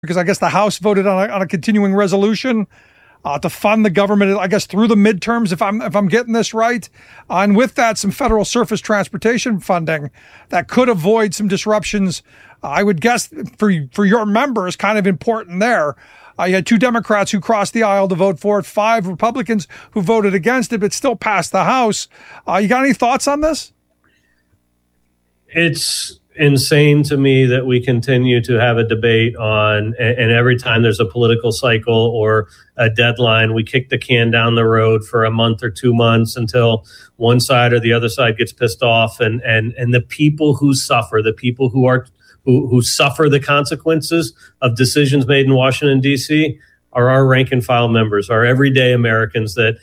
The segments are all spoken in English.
because I guess the House voted on a continuing resolution to fund the government, I guess, through the midterms, if I'm getting this right. And with that, some federal surface transportation funding that could avoid some disruptions, I would guess, for your members, kind of important there. You had 2 Democrats who crossed the aisle to vote for it, 5 Republicans who voted against it, but still passed the House. You got any thoughts on this? It's insane to me that we continue to have a debate on, and every time there's a political cycle or a deadline, we kick the can down the road for a month or 2 months until one side or the other side gets pissed off. And the people who suffer, the people who suffer the consequences of decisions made in Washington, D.C. are our rank and file members, our everyday Americans that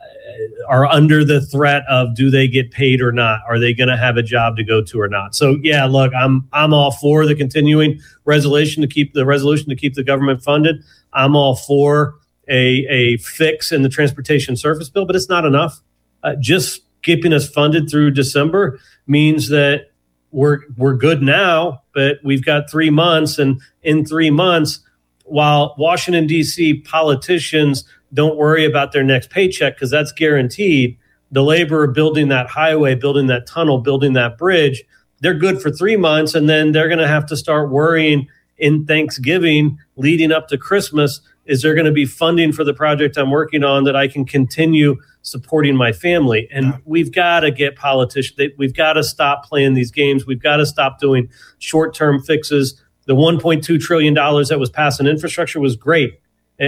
are under the threat of, do they get paid or not? Are they going to have a job to go to or not? So, yeah, look, I'm all for the continuing resolution to keep the government funded. I'm all for a fix in the transportation surface bill, but it's not enough. Just keeping us funded through December means that we're good now, but we've got 3 months, and in 3 months, while Washington, D.C. politicians don't worry about their next paycheck because that's guaranteed, the labor of building that highway, building that tunnel, building that bridge, they're good for 3 months, and then they're going to have to start worrying in Thanksgiving leading up to Christmas, is there going to be funding for the project I'm working on that I can continue supporting my family? And we've got to get politicians, we've got to stop playing these games. We've got to stop doing short-term fixes. The $1.2 trillion that was passed in infrastructure was great.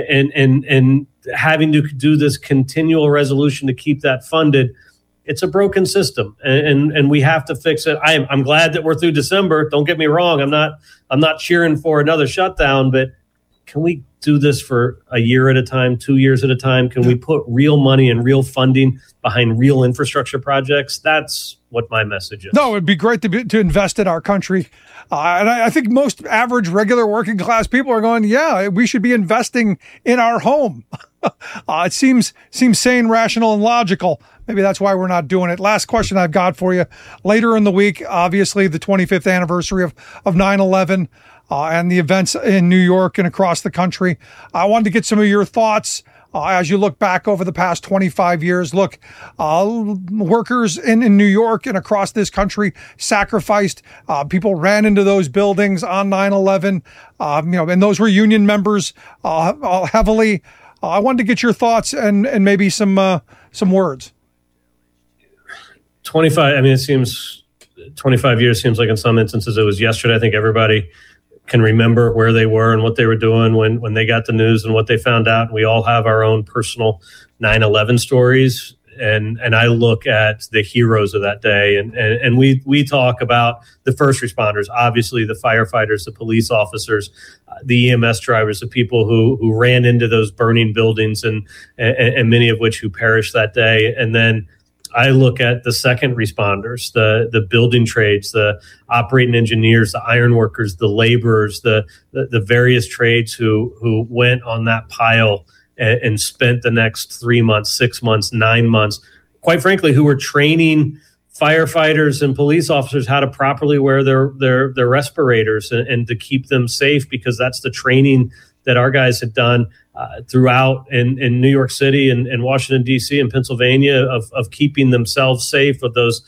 And having to do this continual resolution to keep that funded, it's a broken system, and we have to fix it. I'm glad that we're through December. Don't get me wrong. I'm not cheering for another shutdown, but can we do this for a year at a time, 2 years at a time? Can we put real money and real funding behind real infrastructure projects? That's what my message is. No, it'd be great to invest in our country. And I think most average, regular working class people are going, yeah, we should be investing in our home. It seems sane, rational, and logical. Maybe that's why we're not doing it. Last question I've got for you. Later in the week, obviously the 25th anniversary of 9/11 and the events in New York and across the country. I wanted to get some of your thoughts as you look back over the past 25 years. Look, workers in New York and across this country sacrificed. People ran into those buildings on 9/11, and those were union members heavily. I wanted to get your thoughts and maybe some words. 25. I mean, it seems 25 years seems like in some instances it was yesterday. I think everybody can remember where they were and what they were doing when they got the news and what they found out. We all have our own personal 9/11 stories. And I look at the heroes of that day, and we talk about the first responders, obviously the firefighters, the police officers, the EMS drivers, the people who ran into those burning buildings, and many of which who perished that day. And then I look at the second responders, the building trades, the operating engineers, the iron workers, the laborers, the various trades who went on that pile and spent the next 3 months, 6 months, 9 months, quite frankly, who were training firefighters and police officers how to properly wear their respirators and to keep them safe, because that's the training that our guys had done throughout in New York City and Washington, D.C. and Pennsylvania of keeping themselves safe of those,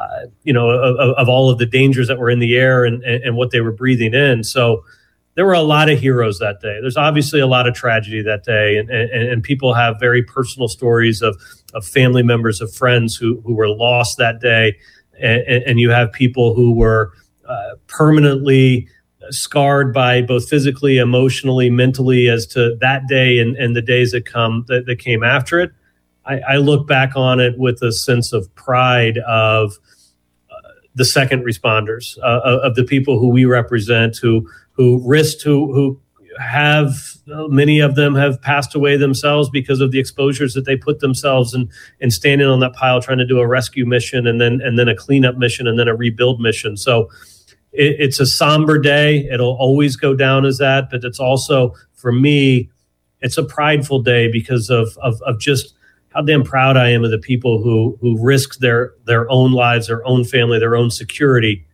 of all of the dangers that were in the air and what they were breathing in. So there were a lot of heroes that day. There's obviously a lot of tragedy that day, and people have very personal stories of family members, of friends who were lost that day, and you have people who were permanently scarred by both physically, emotionally, mentally as to that day and the days that came after it. I look back on it with a sense of pride of the second responders, of the people who we represent, who risked, who have, many of them have passed away themselves because of the exposures that they put themselves in standing on that pile trying to do a rescue mission and then a cleanup mission and then a rebuild mission. So it's a somber day. It'll always go down as that, but it's also, for me, it's a prideful day because of just how damn proud I am of the people who risked their own lives, their own family, their own security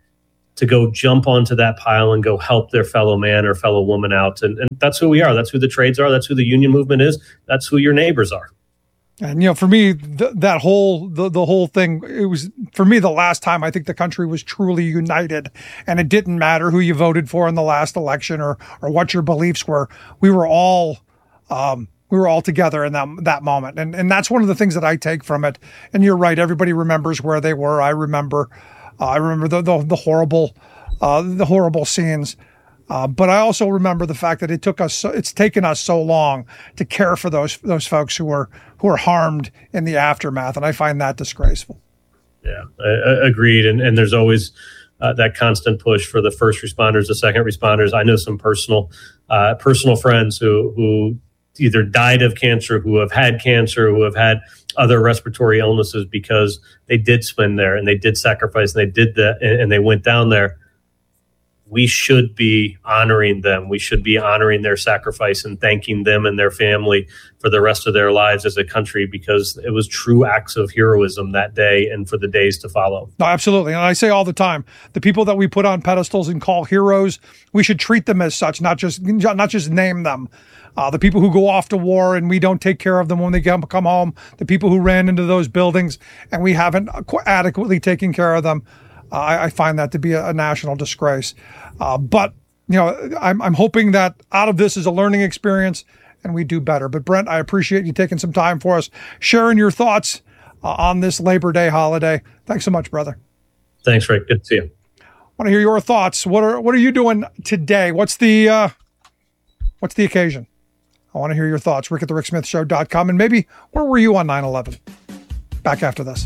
to go jump onto that pile and go help their fellow man or fellow woman out. And that's who we are. That's who the trades are. That's who the union movement is. That's who your neighbors are. And, for me, that whole, the whole thing, it was, for me, the last time I think the country was truly united, and it didn't matter who you voted for in the last election or what your beliefs were. We were all together in that moment. And that's one of the things that I take from it. And you're right. Everybody remembers where they were. I remember the horrible scenes. But I also remember the fact that it's taken us so long to care for those folks who were harmed in the aftermath. And I find that disgraceful. Yeah, agreed. And there's always that constant push for the first responders, the second responders. I know some personal friends who either died of cancer, who have had cancer, who have had other respiratory illnesses because they did spend there and they did sacrifice and they did that and they went down there. We should be honoring them. We should be honoring their sacrifice and thanking them and their family for the rest of their lives as a country, because it was true acts of heroism that day and for the days to follow. No, absolutely. And I say all the time, the people that we put on pedestals and call heroes, we should treat them as such, not just name them. The people who go off to war and we don't take care of them when they come home, the people who ran into those buildings and we haven't adequately taken care of them, I find that to be a national disgrace. But I'm hoping that out of this is a learning experience and we do better. But Brent, I appreciate you taking some time for us, sharing your thoughts on this Labor Day holiday. Thanks so much, brother. Thanks, Rick. Good to see you. I want to hear your thoughts. What are you doing today? What's the occasion? I want to hear your thoughts. Rick at thericksmithshow.com. And maybe where were you on 9/11? Back after this.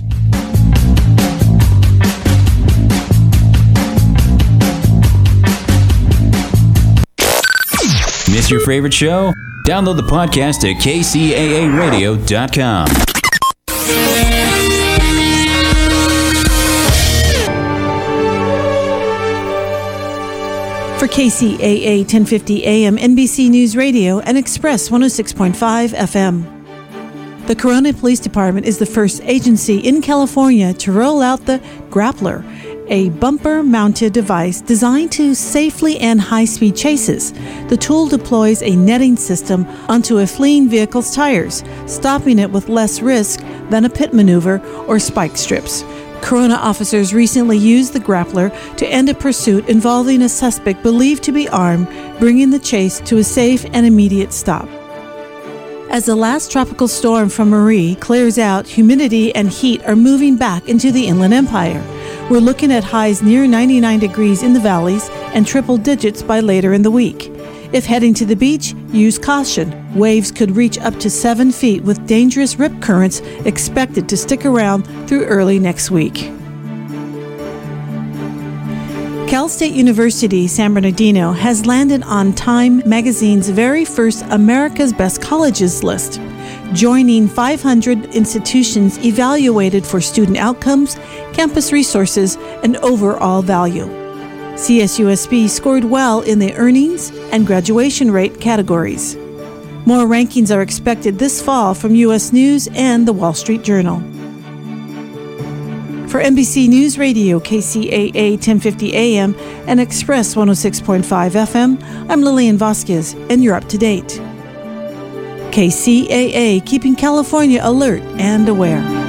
Miss your favorite show? Download the podcast at kcaaradio.com. For KCAA 1050 AM, NBC News Radio, and Express 106.5 FM. The Corona Police Department is the first agency in California to roll out the Grappler, a bumper-mounted device designed to safely end high-speed chases. The tool deploys a netting system onto a fleeing vehicle's tires, stopping it with less risk than a pit maneuver or spike strips. Corona officers recently used the Grappler to end a pursuit involving a suspect believed to be armed, bringing the chase to a safe and immediate stop. As the last tropical storm from Marie clears out, humidity and heat are moving back into the Inland Empire. We're looking at highs near 99 degrees in the valleys and triple digits by later in the week. If heading to the beach, use caution. Waves could reach up to 7 feet with dangerous rip currents expected to stick around through early next week. Cal State University San Bernardino has landed on Time magazine's very first America's Best Colleges list, joining 500 institutions evaluated for student outcomes, campus resources, and overall value. CSUSB scored well in the earnings and graduation rate categories. More rankings are expected this fall from U.S. News and The Wall Street Journal. For NBC News Radio, KCAA 1050 AM, and Express 106.5 FM, I'm Lillian Vasquez, and you're up to date. KCAA, keeping California alert and aware.